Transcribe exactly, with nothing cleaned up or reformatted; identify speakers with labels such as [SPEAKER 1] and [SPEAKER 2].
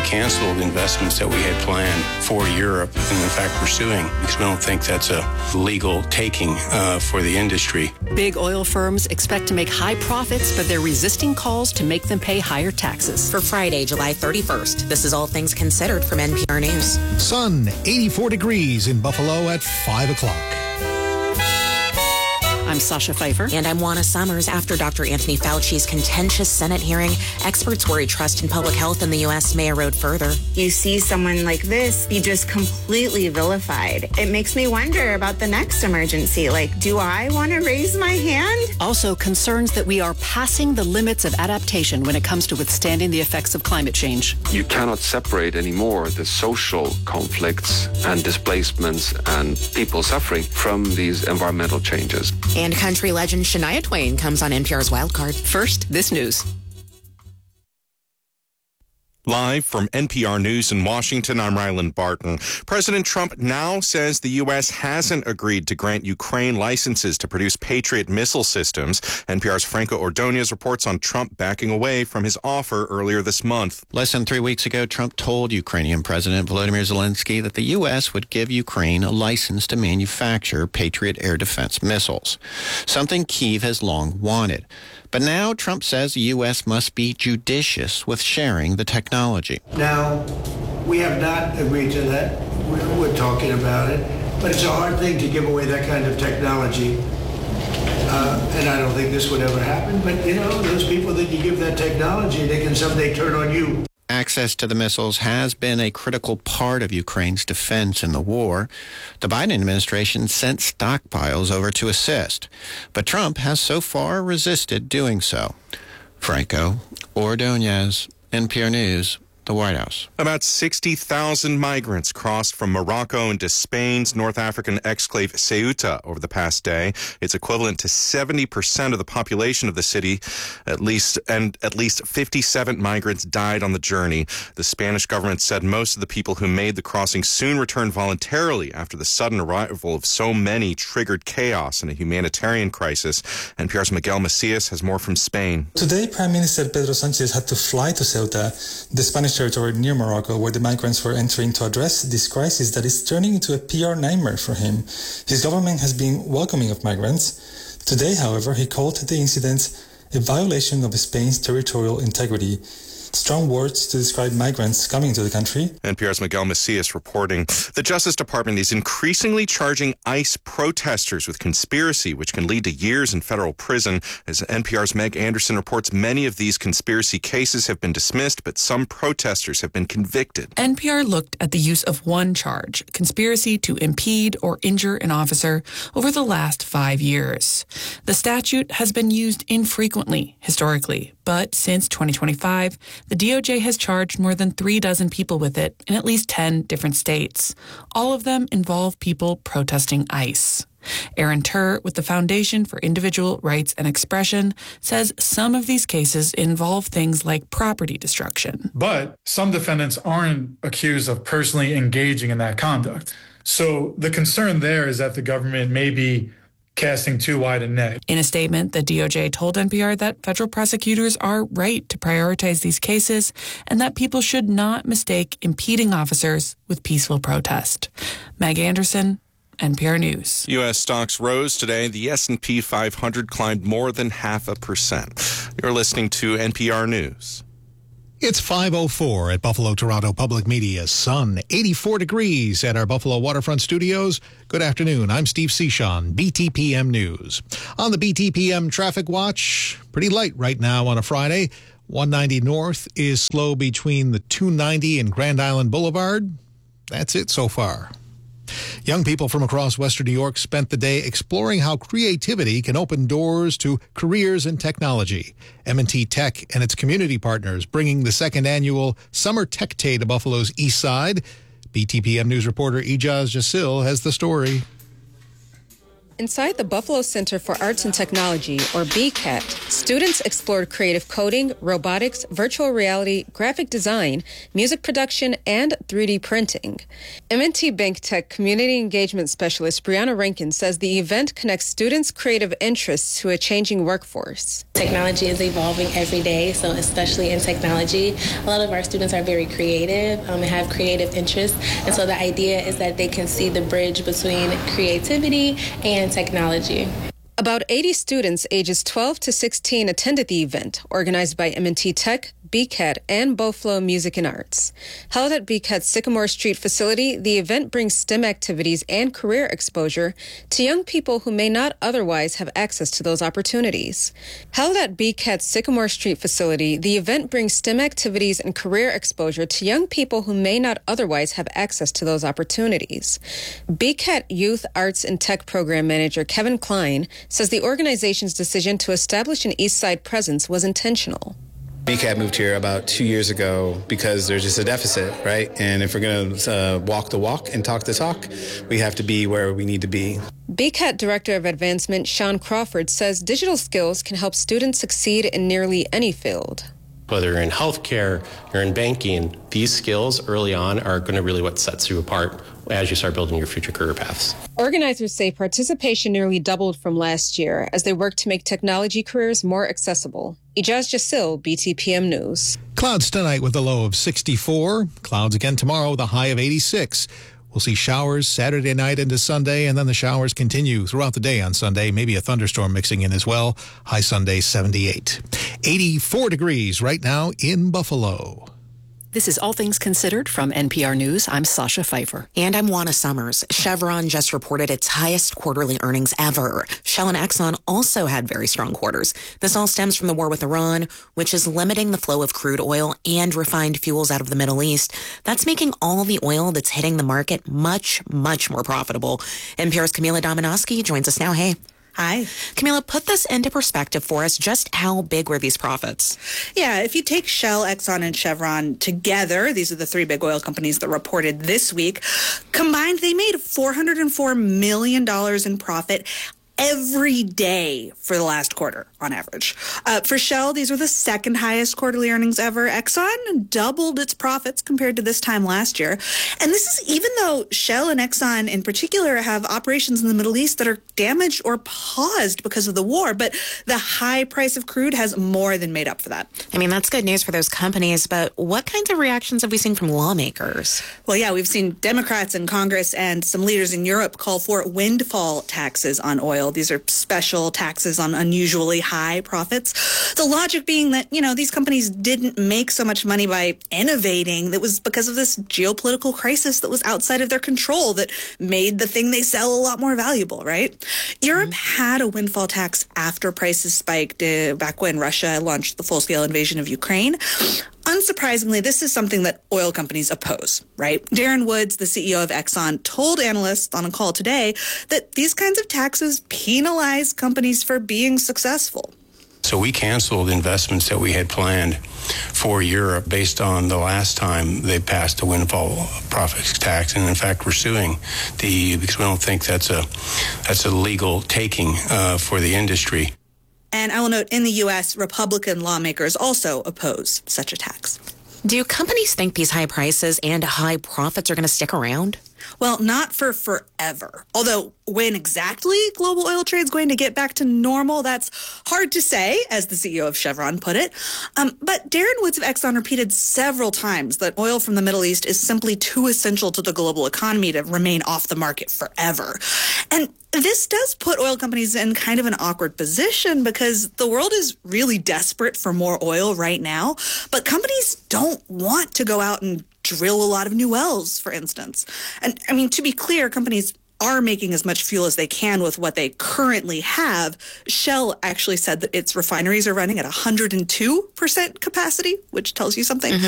[SPEAKER 1] canceled investments that we had planned for Europe and, in fact, pursuing because we don't think that's a legal taking uh, for the industry.
[SPEAKER 2] Big oil firms expect to make high profits, but they're resisting calls to make them pay higher taxes.
[SPEAKER 3] For Friday, July thirty-first, this is All Things Considered from N P R News.
[SPEAKER 4] Sun, eighty-four degrees in Buffalo at five o'clock.
[SPEAKER 2] I'm Sasha Pfeiffer.
[SPEAKER 3] And I'm Juana Summers. After Doctor Anthony Fauci's contentious Senate hearing, experts worry trust in public health in the U S may erode further.
[SPEAKER 5] You see someone like this be just completely vilified. It makes me wonder about the next emergency. Like, do I want to raise my hand?
[SPEAKER 2] Also, concerns that we are passing the limits of adaptation when it comes to withstanding the effects of climate change.
[SPEAKER 6] You cannot separate anymore the social conflicts and displacements and people suffering from these environmental changes.
[SPEAKER 3] And country legend Shania Twain comes on N P R's Wildcard.
[SPEAKER 2] First, this news.
[SPEAKER 7] Live from N P R News in Washington, I'm Ryland Barton. President Trump now says the U S hasn't agreed to grant Ukraine licenses to produce Patriot missile systems. N P R's Franco Ordonez reports on Trump backing away from his offer earlier this month.
[SPEAKER 8] Less than three weeks ago, Trump told Ukrainian President Volodymyr Zelensky that the U S would give Ukraine a license to manufacture Patriot air defense missiles, something Kyiv has long wanted. But now Trump says the U S must be judicious with sharing the technology.
[SPEAKER 9] Now, we have not agreed to that. We're, we're talking about it. But it's a hard thing to give away that kind of technology. Uh, and I don't think this would ever happen. But, you know, those people that you give that technology, they can someday turn on you.
[SPEAKER 8] Access to the missiles has been a critical part of Ukraine's defense in the war. The Biden administration sent stockpiles over to assist, but Trump has so far resisted doing so. Franco Ordonez, N P R News, the White House.
[SPEAKER 7] About sixty thousand migrants crossed from Morocco into Spain's North African exclave Ceuta over the past day. It's equivalent to seventy percent of the population of the city, at least, and at least fifty-seven migrants died on the journey. The Spanish government said most of the people who made the crossing soon returned voluntarily after the sudden arrival of so many triggered chaos and a humanitarian crisis. N P R's Miguel Macias has more from Spain.
[SPEAKER 10] Today, Prime Minister Pedro Sánchez had to fly to Ceuta, the Spanish territory near Morocco, where the migrants were entering, to address this crisis that is turning into a P R nightmare for him. His government has been welcoming of migrants. Today, however, he called the incident a violation of Spain's territorial integrity. Strong words to describe migrants coming to the country.
[SPEAKER 7] N P R's Miguel Macias reporting. The Justice Department is increasingly charging ICE protesters with conspiracy, which can lead to years in federal prison. As N P R's Meg Anderson reports, many of these conspiracy cases have been dismissed, but some protesters have been convicted.
[SPEAKER 11] N P R looked at the use of one charge, conspiracy to impede or injure an officer, over the last five years. The statute has been used infrequently historically, but since twenty twenty-five, the D O J has charged more than three dozen people with it in at least ten different states. All of them involve people protesting ICE. Aaron Turr, with the Foundation for Individual Rights and Expression, says some of these cases involve things like property destruction.
[SPEAKER 12] But some defendants aren't accused of personally engaging in that conduct. So the concern there is that the government may be casting too wide a net.
[SPEAKER 11] In a statement, the D O J told N P R that federal prosecutors are right to prioritize these cases and that people should not mistake impeding officers with peaceful protest. Meg Anderson, N P R News.
[SPEAKER 7] U S stocks rose today. The S and P five hundred climbed more than half a percent. You're listening to N P R News.
[SPEAKER 4] It's five oh four at Buffalo Toronto Public Media. Sun, eighty-four degrees at our Buffalo Waterfront Studios. Good afternoon. I'm Steve Cichon, B T P M News. On the B T P M traffic watch, pretty light right now on a Friday. one ninety North is slow between the two ninety and Grand Island Boulevard. That's it so far. Young people from across Western New York spent the day exploring how creativity can open doors to careers in technology. M and T Tech and its community partners bringing the second annual Summer Tech Day to Buffalo's East Side. B T P M News reporter Ijaz Jasil has the story.
[SPEAKER 13] Inside the Buffalo Center for Arts and Technology, or B C A T, students explored creative coding, robotics, virtual reality, graphic design, music production, and three D printing. M and T Bank Tech Community Engagement Specialist Brianna Rankin says the event connects students' creative interests to a changing workforce.
[SPEAKER 14] Technology is evolving every day, so especially in technology, a lot of our students are very creative um, and have creative interests, and so the idea is that they can see the bridge between creativity and technology.
[SPEAKER 13] About eighty students ages twelve to sixteen attended the event, organized by M and T Tech, B C A T, and Buffalo Music and Arts. Held at B C A T's Sycamore Street facility, the event brings STEM activities and career exposure to young people who may not otherwise have access to those opportunities. Held at B C A T's Sycamore Street facility, the event brings STEM activities and career exposure to young people who may not otherwise have access to those opportunities. B C A T Youth Arts and Tech Program Manager Kevin Klein says the organization's decision to establish an East Side presence was intentional.
[SPEAKER 15] B C A T moved here about two years ago because there's just a deficit, right? And if we're going to uh, walk the walk and talk the talk, we have to be where we need to be.
[SPEAKER 13] B C A T Director of Advancement Sean Crawford says digital skills can help students succeed in nearly any field.
[SPEAKER 16] Whether you're in healthcare or in banking, these skills early on are going to really what sets you apart as you start building your future career paths.
[SPEAKER 13] Organizers say participation nearly doubled from last year as they work to make technology careers more accessible. Ijaz Jasil, B T P M News.
[SPEAKER 4] Clouds tonight with a low of sixty-four. Clouds again tomorrow with a high of eighty-six. We'll see showers Saturday night into Sunday, and then the showers continue throughout the day on Sunday. Maybe a thunderstorm mixing in as well. High Sunday, seventy-eight. eighty-four degrees right now in Buffalo.
[SPEAKER 2] This is All Things Considered from N P R News. I'm Sasha Pfeiffer.
[SPEAKER 3] And I'm Juana Summers. Chevron just reported its highest quarterly earnings ever. Shell and Exxon also had very strong quarters. This all stems from the war with Iran, which is limiting the flow of crude oil and refined fuels out of the Middle East. That's making all the oil that's hitting the market much, much more profitable. N P R's Camila Dominowski joins us now. Hey.
[SPEAKER 17] Hi.
[SPEAKER 3] Camila, put this into perspective for us. Just how big were these profits?
[SPEAKER 17] Yeah, if you take Shell, Exxon, and Chevron together, these are the three big oil companies that reported this week. Combined, they made four hundred four million dollars in profit every day for the last quarter on average. Uh, for Shell, these were the second highest quarterly earnings ever. Exxon doubled its profits compared to this time last year. And this is even though Shell and Exxon in particular have operations in the Middle East that are damaged or paused because of the war. But the high price of crude has more than made up for that.
[SPEAKER 3] I mean, that's good news for those companies, but what kinds of reactions have we seen from lawmakers?
[SPEAKER 17] Well, yeah, we've seen Democrats in Congress and some leaders in Europe call for windfall taxes on oil. These are special taxes on unusually high profits. The logic being that, you know, these companies didn't make so much money by innovating. That was because of this geopolitical crisis that was outside of their control that made the thing they sell a lot more valuable, right? Europe mm-hmm. had a windfall tax after prices spiked uh, back when Russia launched the full-scale invasion of Ukraine. Unsurprisingly, this is something that oil companies oppose, right? Darren Woods, the C E O of Exxon, told analysts on a call today that these kinds of taxes penalize companies for being successful.
[SPEAKER 1] So we canceled investments that we had planned for Europe based on the last time they passed a windfall profits tax. And in fact, we're suing the E U because we don't think that's a, that's a legal taking uh, for the industry.
[SPEAKER 17] And I will note, in the U S, Republican lawmakers also oppose such a tax.
[SPEAKER 3] Do companies think these high prices and high profits are going to stick around?
[SPEAKER 17] Well, not for forever. Although when exactly global oil trade is going to get back to normal, that's hard to say, as the C E O of Chevron put it. Um, but Darren Woods of Exxon repeated several times that oil from the Middle East is simply too essential to the global economy to remain off the market forever. And this does put oil companies in kind of an awkward position because the world is really desperate for more oil right now, but companies don't want to go out and drill a lot of new wells, for instance. And I mean, to be clear, companies are making as much fuel as they can with what they currently have. Shell actually said that its refineries are running at one hundred two percent capacity, which tells you something. Mm-hmm.